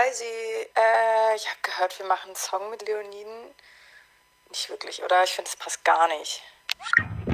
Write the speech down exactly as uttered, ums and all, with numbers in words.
crazy. Äh, ich habe gehört, wir machen einen Song mit Leoniden. Nicht wirklich, oder? Ich finde, das passt gar nicht.